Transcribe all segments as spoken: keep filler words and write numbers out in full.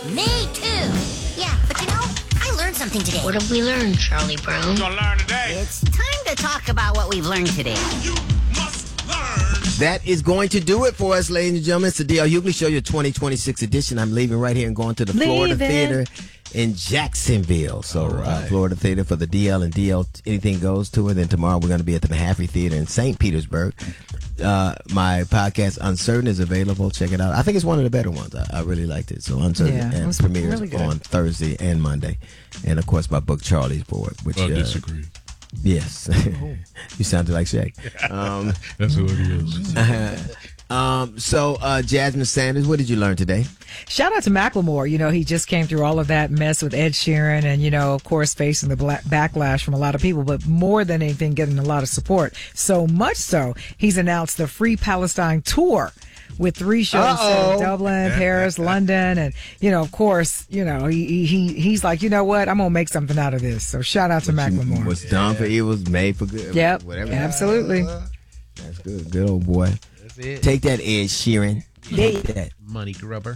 Me too. Yeah, but you know, I learned something today. What have we learned, Charlie Brown? What you gonna learn today? It's time to talk about what we've learned today. You must learn. That is going to do it for us, ladies and gentlemen. It's the D L Hughley Show, your twenty twenty-six edition. I'm leaving right here and going to the Florida Leaving. Theater in Jacksonville. So, All right. uh, Florida Theater for the D L and D L Anything Goes tour. Then tomorrow we're going to be at the Mahaffey Theater in Saint Petersburg. Uh, my podcast, Uncertain, is available. Check it out. I think it's one of the better ones. I, I really liked it. So, Uncertain Yeah, it and was premieres really good. on Thursday and Monday. And, of course, my book, Charlie's Board. Which, I uh, disagree. Yes. You sounded like Shaq. Um, That's who it is. um, so, uh, Jasmine Sanders, what did you learn today? Shout out to Macklemore. You know, he just came through all of that mess with Ed Sheeran and, you know, of course, facing the black backlash from a lot of people, but more than anything, getting a lot of support. So much so, he's announced the Free Palestine Tour with three shows set in Dublin, Paris, London. And, you know, of course, you know, he, he he's like, you know what? I'm going to make something out of this. So shout out to Macklemore. What's done for evil is made for good. Yep, Whatever. absolutely. That's good. Good old boy. That's it. Take that, Ed Sheeran. Take that. Money grubber.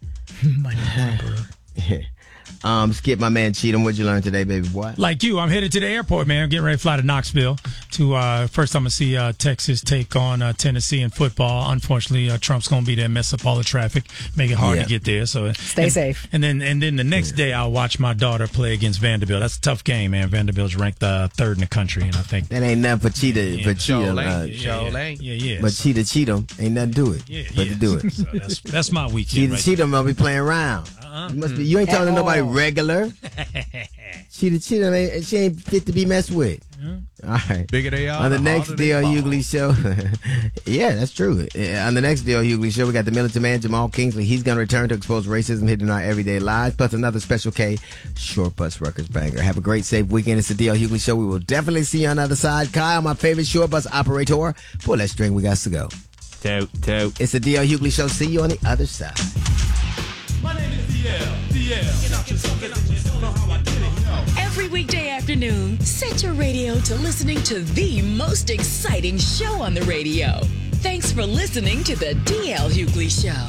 um, Skip, my man Cheatham, what'd you learn today, baby boy? Like you, I'm headed to the airport, man. I'm getting ready to fly to Knoxville. To uh, first, I'm gonna see uh, Texas take on uh, Tennessee in football. Unfortunately, uh, Trump's gonna be there, mess up all the traffic, make it hard Yeah. to get there. So Stay and, safe. And then, and then the next day, I'll watch my daughter play against Vanderbilt. That's a tough game, man. Vanderbilt's ranked uh, third in the country, and I think. That ain't nothing for Cheetah. Yeah, for Show Cheetah. lane. Uh, Yeah, Show yeah, lane. yeah, yeah. but Cheetah Cheatham ain't nothing to it. yeah, but yeah. to do it. So that's that's my weekend. Cheetah Right Cheatham gonna be playing around. Uh-uh. You, must be, you ain't talking to At nobody all. regular. Cheetah Cheatham ain't, she ain't fit to be messed with. All right. Bigger they are, On the the next harder they D L fall. Hughley show, yeah, that's true. Uh, On the next D L Hughley show, we got the militant man Jamal Kingsley. He's going to return to expose racism hidden in our everyday lives, plus another Special K Short Bus Ruckers banger. Have a great, safe weekend. It's the D L Hughley show. We will definitely see you on the other side. Kyle, my favorite short bus operator, pull that string. We got to go. Toot, toot. It's the D L Hughley show. See you on the other side. My name is D L. D L. Get out your suckers and just don't know how I did it. Every weekday afternoon, set your radio to listening to the most exciting show on the radio. Thanks for listening to the D L Hughley Show.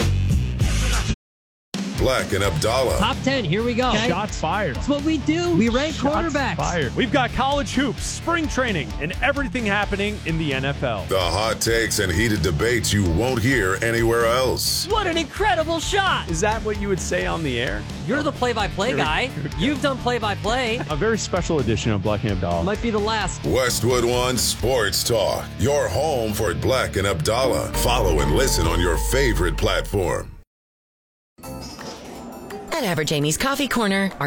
Black and Abdallah. Top ten, here we go. Shots fired. That's what we do. We rank quarterbacks. Fired. We've got college hoops, spring training, and everything happening in the N F L. The hot takes and heated debates you won't hear anywhere else. What an incredible shot. Is that what you would say on the air? You're the play-by-play guy. You've done play-by-play. A very special edition of Black and Abdallah. Might be the last. Westwood One Sports Talk. Your home for Black and Abdallah. Follow and listen on your favorite platform. At Average Amy's Coffee Corner, our